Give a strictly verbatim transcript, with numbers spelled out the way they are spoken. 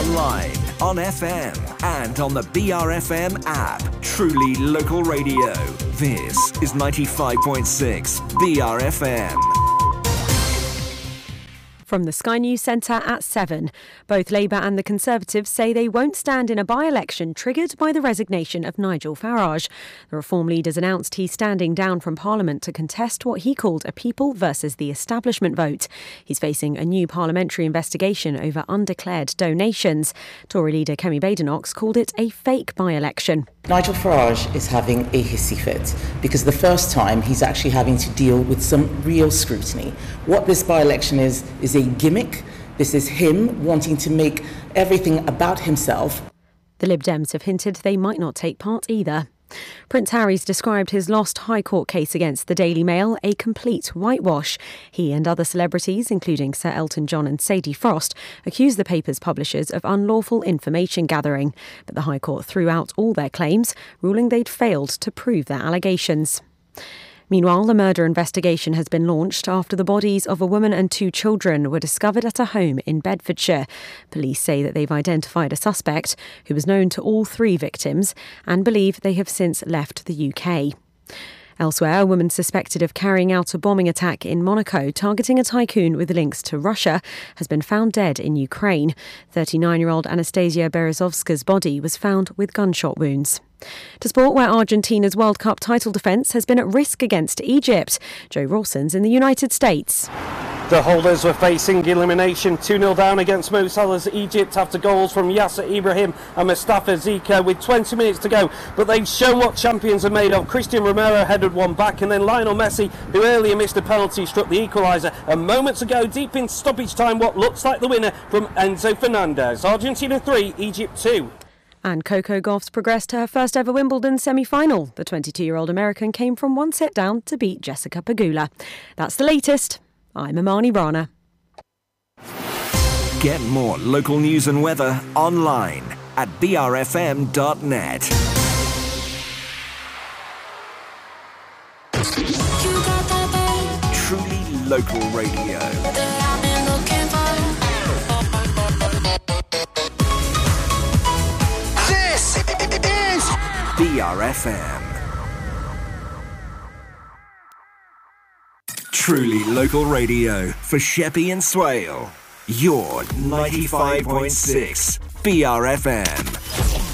online, on F M, and on the B R F M app. Truly local radio. This is ninety-five point six B R F M. From the Sky News Centre at seven. Both Labour and the Conservatives say they won't stand in a by-election triggered by the resignation of Nigel Farage. The Reform leader's announced he's standing down from Parliament to contest what he called a people versus the establishment vote. He's facing a new parliamentary investigation over undeclared donations. Tory leader Kemi Badenoch called it a fake by-election. Nigel Farage is having a hissy fit because the first time he's actually having to deal with some real scrutiny. What this by-election is, is a gimmick. This is him wanting to make everything about himself. The Lib Dems have hinted they might not take part either. Prince Harry's described his lost High Court case against the Daily Mail a complete whitewash. He and other celebrities, including Sir Elton John and Sadie Frost, accused the paper's publishers of unlawful information gathering. But the High Court threw out all their claims, ruling they'd failed to prove their allegations. Meanwhile, a murder investigation has been launched after the bodies of a woman and two children were discovered at a home in Bedfordshire. Police say that they've identified a suspect who was known to all three victims and believe they have since left the U K. Elsewhere, a woman suspected of carrying out a bombing attack in Monaco targeting a tycoon with links to Russia has been found dead in Ukraine. thirty-nine-year-old Anastasia Berezovska's body was found with gunshot wounds. To sport, where Argentina's World Cup title defence has been at risk against Egypt. Joe Rawson's in the United States. The holders were facing elimination two nil down against Mo Salah's Egypt after goals from Yasser Ibrahim and Mustafa Zika with twenty minutes to go. But they've shown what champions are made of. Christian Romero headed one back, and then Lionel Messi, who earlier missed a penalty, struck the equaliser. And moments ago, deep in stoppage time, what looks like the winner from Enzo Fernandez. Argentina three, Egypt two. And Coco Gauff's progressed to her first ever Wimbledon semi-final. The twenty-two-year-old American came from one set down to beat Jessica Pegula. That's the latest. I'm Imani Rana. Get more local news and weather online at b r f m dot net. Truly local radio. This is B R F M. Truly local radio for Sheppey and Swale. Your ninety-five point six B R F M.